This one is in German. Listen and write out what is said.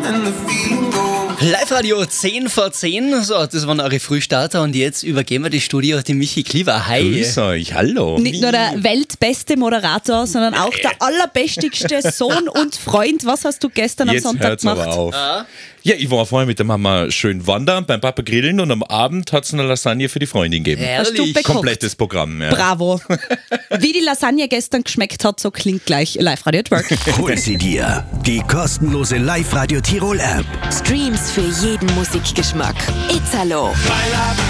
Live-Radio 10 vor 10, so, das waren eure Frühstarter und jetzt übergeben wir das Studio an die Michi Kliver. Hi. Grüß euch, hallo. Nicht nur der weltbeste Moderator, sondern auch der allerbestigste Sohn und Freund. Was hast du gestern am Jetzt Sonntag hört's gemacht? aber auf. Ja, ich war vorher mit der Mama schön wandern, beim Papa grillen und am Abend hat es eine Lasagne für die Freundin gegeben. Hast du bekocht? Komplettes Programm, ja. Bravo. Wie die Lasagne gestern geschmeckt hat, so klingt gleich Live-Radio at Work. Hol sie dir. Die kostenlose Live-Radio Tirol App. Streams für jeden Musikgeschmack. Italo.